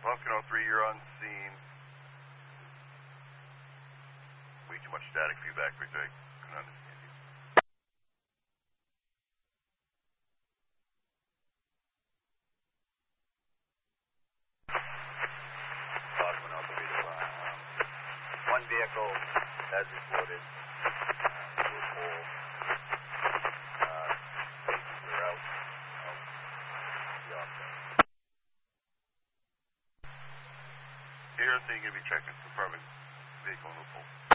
Pumpkin 03, you're on scene. Way too much static feedback, Rick. I couldn't understand you. Boston 03 to one vehicle as reported. Here, so you're going to be checking for private vehicle in the pool.